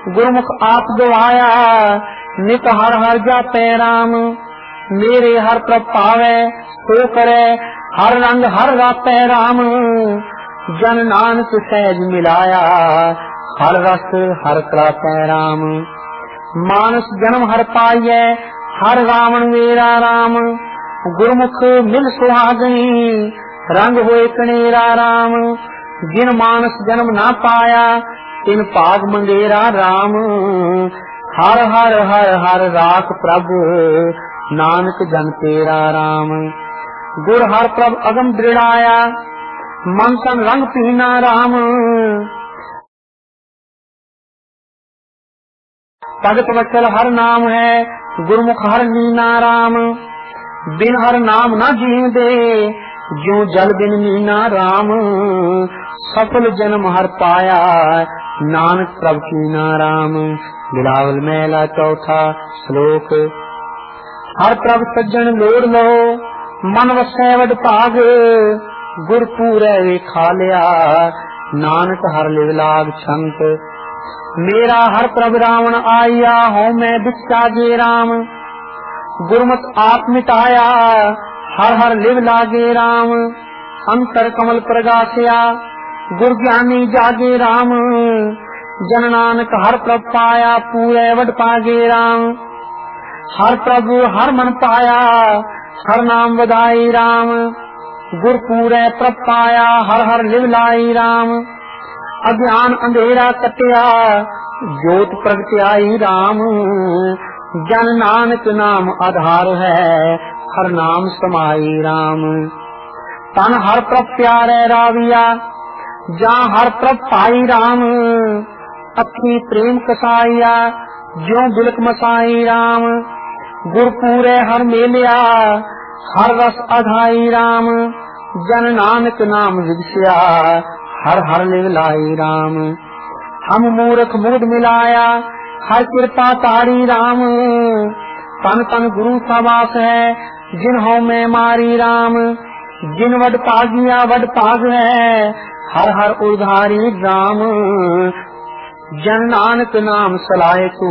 गुरमुख आप गवाया नित हर हर जापै राम। मेरे हर प्रभ पावै सो करे हर रंग हर रापै राम। जन नानक सहज मिलाया हर रस हर कलापै राम। मानस जन्म हर पाइयै हर रावण मेरा राम। गुरमुख मिल सुहागनी रंग होए कनेरा राम। जिन मानस जन्म ना पाया तिन भाग मंगेरा राम। हर हर हर हर राख प्रभ नानक जन तेरा राम। गुर हर प्रभ अगम दृढ़ाया मन तन रंग पीना राम। भगत वत्सल हर नाम है गुरमुख हर नीना राम। बिन हर नाम न जींदे जो जल बिन नीना राम। सफल जन्म हर पाया नानक प्रभ कीना राम। बिलावल महला चौथा श्लोक। हर प्रभ सज्जन लोड़ लो मन वसै वड भाग। गुर पूरै वेखा लिया नानक हर लिव लाग छंत। मेरा हर प्रभ रावण आया हो मैं बिचागे राम। गुरमत आप मिटाया हर हर लिव लागे राम। अंतर कमल प्रगासिया गुर ज्ञानी जागे राम। जन नानक हर प्रभ पाया पूरे वड पागे राम। हर प्रभु हर मन पाया हर नाम वधाई राम। गुर पूरे प्रभ पाया हर हर लिव लाई राम। अज्ञान अंधेरा कटिया ज्योत प्रगट्याई राम। जन नानक नाम आधार है हर नाम समाई राम। तन हर प्रभ प्यारे राविया जा हर प्रभ पाई राम। अखी प्रेम कसाइया ज्यों बिलक मसाई राम। गुर पूरे हर मेलिया हर रस अधाई राम। जन नानक नाम विगसिया हर हर लिव लाई राम। हम मूर्ख मुद मिलाया हर कृपा तारी राम। तन तन गुरु सवास है जिन्हों में मारी राम। जिन वड पागिया वड पाग है हर हर उधारी राम। जन नानक नाम सलाहे